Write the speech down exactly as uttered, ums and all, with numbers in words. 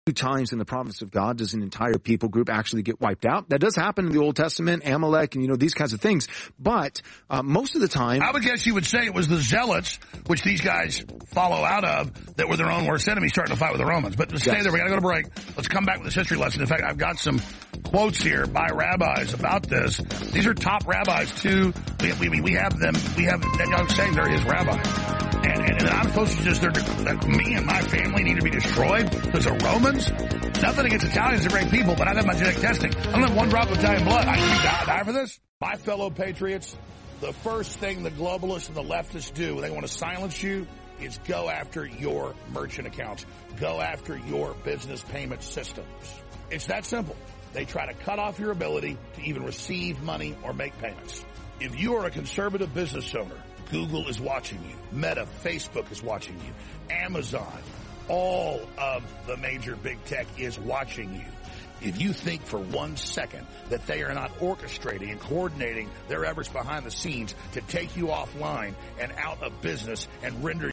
Two times in the providence of God does an entire people group actually get wiped out. That does happen in the Old Testament, Amalek, and you know, these kinds of things. But uh, most of the time, I would guess you would say it was the Zealots, which these guys follow out of, that were their own worst enemies starting to fight with the Romans. But to stay yes. there, we got to go to break. Let's come back with this history lesson. In fact, I've got some quotes here by rabbis about this. These are top rabbis too. We we, we have them. We have I'm saying they're his rabbis. And, and, and I'm supposed to just, they're, that me and my family need to be destroyed because of Romans? Nothing against Italians, they're great people, but I have my genetic testing. I don't have one drop of Italian blood. I can die, die for this? My fellow patriots, the first thing the globalists and the leftists do when they want to silence you is go after your merchant accounts. Go after your business payment systems. It's that simple. They try to cut off your ability to even receive money or make payments. If you are a conservative business owner, Google is watching you. Meta, Facebook is watching you. Amazon, all of the major big tech is watching you. If you think for one second that they are not orchestrating and coordinating their efforts behind the scenes to take you offline and out of business and render